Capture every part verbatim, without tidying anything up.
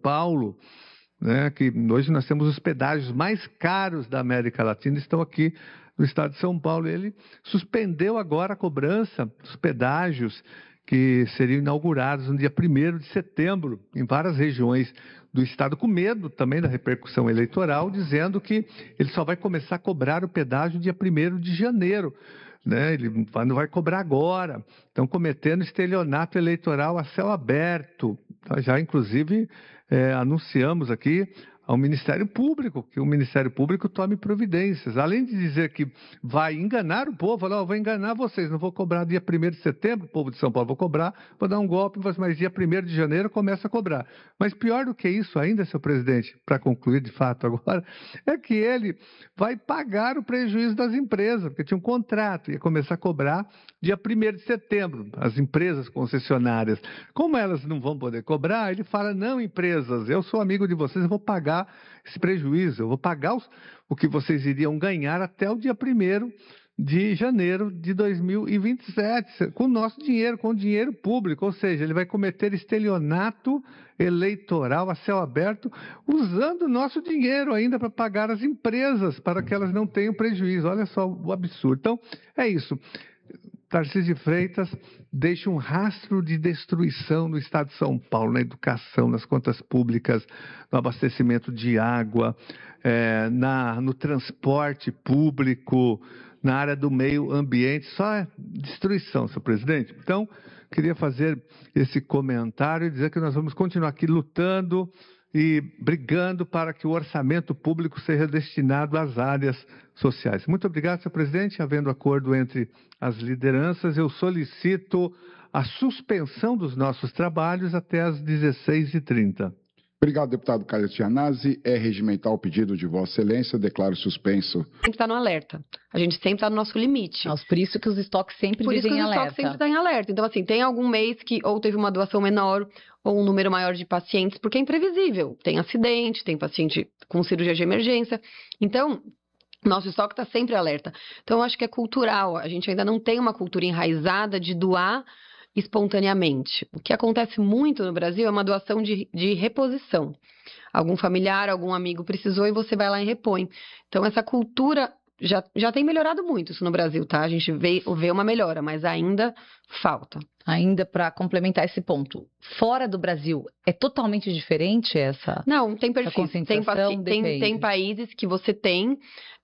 Paulo, né, que hoje nós temos os pedágios mais caros da América Latina, estão aqui no estado de São Paulo. Ele suspendeu agora a cobrança dos pedágios que seriam inaugurados no dia primeiro de setembro, em várias regiões do estado, com medo também da repercussão eleitoral, dizendo que ele só vai começar a cobrar o pedágio dia primeiro de janeiro. Né? Ele não vai cobrar agora. Estão cometendo estelionato eleitoral a céu aberto. Nós já, inclusive, é, anunciamos aqui ao Ministério Público, que o Ministério Público tome providências. Além de dizer que vai enganar o povo, falar, oh, vou enganar vocês, não vou cobrar dia primeiro de setembro, o povo de São Paulo, vou cobrar, vou dar um golpe, mas dia primeiro de janeiro começa a cobrar. Mas pior do que isso ainda, senhor presidente, para concluir de fato agora, é que ele vai pagar o prejuízo das empresas, porque tinha um contrato, ia começar a cobrar dia primeiro de setembro, as empresas concessionárias. Como elas não vão poder cobrar, ele fala, não, empresas, eu sou amigo de vocês, eu vou pagar esse prejuízo, eu vou pagar os, o que vocês iriam ganhar até o dia primeiro de janeiro de dois mil e vinte e sete, com o nosso dinheiro, com o dinheiro público, ou seja, ele vai cometer estelionato eleitoral a céu aberto, usando o nosso dinheiro ainda para pagar as empresas, para que elas não tenham prejuízo. Olha só o absurdo. Então, é isso. Tarcísio de Freitas deixa um rastro de destruição no estado de São Paulo, na educação, nas contas públicas, no abastecimento de água, é, na, no transporte público, na área do meio ambiente, só é destruição, senhor presidente. Então, queria fazer esse comentário e dizer que nós vamos continuar aqui lutando e brigando para que o orçamento público seja destinado às áreas sociais. Muito obrigado, senhor presidente. Havendo acordo entre as lideranças, eu solicito a suspensão dos nossos trabalhos até às dezesseis e trinta. Obrigado, deputado Carlos Gianazzi. É regimental o pedido de Vossa Excelência. Declaro suspenso. Sempre está no alerta. A gente sempre está no nosso limite. Nossa, por isso que os estoques sempre Por isso que vivem os em alerta. estoques sempre estão em alerta. Então, assim, tem algum mês que ou teve uma doação menor ou um número maior de pacientes, porque é imprevisível. Tem acidente, tem paciente com cirurgia de emergência. Então, nosso estoque está sempre alerta. Então, eu acho que é cultural. A gente ainda não tem uma cultura enraizada de doar espontaneamente. O que acontece muito no Brasil é uma doação de, de reposição. Algum familiar, algum amigo precisou e você vai lá e repõe. Então, essa cultura já, já tem melhorado muito isso no Brasil, tá? A gente vê, vê uma melhora, mas ainda falta. Ainda para complementar esse ponto, fora do Brasil, é totalmente diferente essa Não, tem perfis. Tem, concentração? tem, tem países que você tem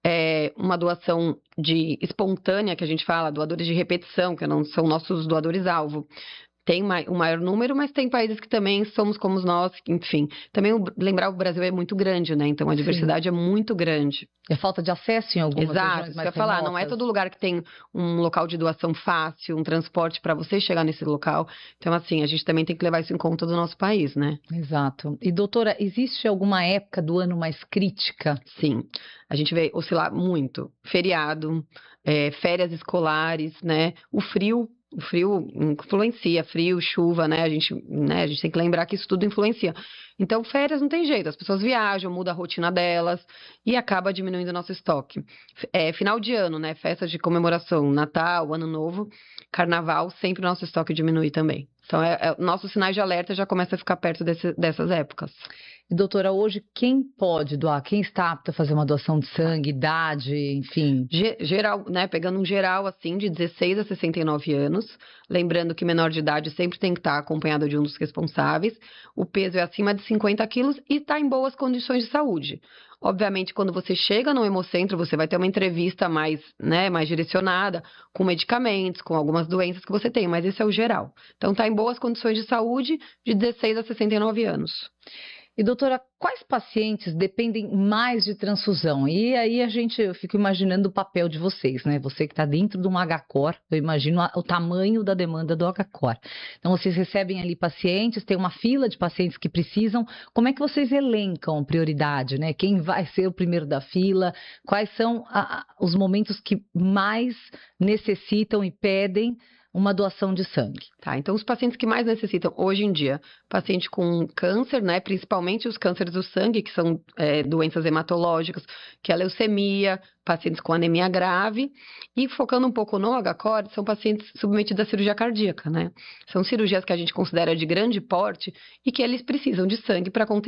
é, uma doação de espontânea, que a gente fala, doadores de repetição, que não são nossos doadores-alvo. Tem um maior número, mas tem países que também somos como nós, enfim. Também o, lembrar que o Brasil é muito grande, né? Então a diversidade Sim. é muito grande. É falta de acesso em algumas Exato, regiões mais isso que eu ia falar, não é todo lugar que tem um local de doação fácil, um transporte para você chegar nesse local. Então, assim, a gente também tem que levar isso em conta do nosso país, né? Exato. E, doutora, existe alguma época do ano mais crítica? Sim, a gente vê oscilar muito. Feriado, é, férias escolares, né? O frio. O frio influencia, frio, chuva, né? A gente, né? A gente tem que lembrar que isso tudo influencia. Então, férias não tem jeito, as pessoas viajam, muda a rotina delas e acaba diminuindo o nosso estoque. É, final de ano, né? Festas de comemoração, Natal, Ano Novo, Carnaval, sempre o nosso estoque diminui também. Então, é, é, nossos sinais de alerta já começam a ficar perto desse, dessas épocas. E, doutora, hoje quem pode doar? Quem está apto a fazer uma doação de sangue, idade, enfim? Ge- geral, né? Pegando um geral, assim, de dezesseis a sessenta e nove anos. Lembrando que menor de idade sempre tem que estar acompanhado de um dos responsáveis. O peso é acima de cinquenta quilos e está em boas condições de saúde. Obviamente, quando você chega no Hemocentro, você vai ter uma entrevista mais, né, mais direcionada, com medicamentos, com algumas doenças que você tem, mas esse é o geral. Então, está em boas condições de saúde de dezesseis a sessenta e nove anos. E, doutora, quais pacientes dependem mais de transfusão? E aí a gente, eu fico imaginando o papel de vocês, né? Você que está dentro de um H C O R, eu imagino a, o tamanho da demanda do H C O R. Então, vocês recebem ali pacientes, tem uma fila de pacientes que precisam. Como é que vocês elencam prioridade, né? Quem vai ser o primeiro da fila? Quais são a, os momentos que mais necessitam e pedem uma doação de sangue? Tá, então os pacientes que mais necessitam hoje em dia, paciente com câncer, né, principalmente os cânceres do sangue, que são é, doenças hematológicas, que é a leucemia, pacientes com anemia grave, e focando um pouco no H C O R, são pacientes submetidos à cirurgia cardíaca, né? São cirurgias que a gente considera de grande porte e que eles precisam de sangue para acontecer.